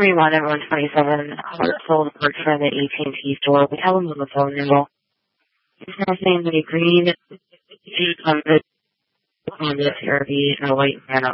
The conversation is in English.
Fremont at 127 Hartsfield Berkshire in the AT&T store. We have him on the phone now. He's now saying that a green Jeep Honda CRV and a white van